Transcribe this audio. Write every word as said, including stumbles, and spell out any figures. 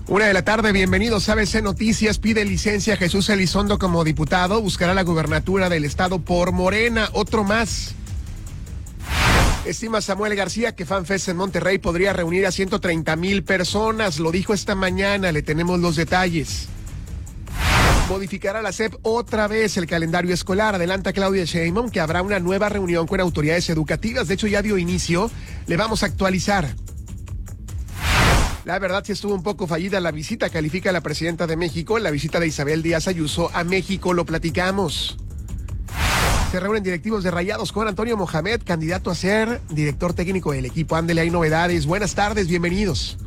Una de la tarde, bienvenidos a A B C Noticias. Pide licencia a Jesús Elizondo como diputado, buscará la gubernatura del estado por Morena, otro más. Estima Samuel García que FanFest en Monterrey podría reunir a ciento treinta mil personas, lo dijo esta mañana, le tenemos los detalles. Modificará la S E P otra vez el calendario escolar, adelanta Claudia Sheinbaum que habrá una nueva reunión con autoridades educativas, de hecho ya dio inicio, le vamos a actualizar. La verdad sí estuvo un poco fallida la visita, califica la presidenta de México, la visita de Isabel Díaz Ayuso a México, lo platicamos. Se reúnen directivos de Rayados con Antonio Mohamed, candidato a ser director técnico del equipo. Ándele, hay novedades. Buenas tardes, bienvenidos.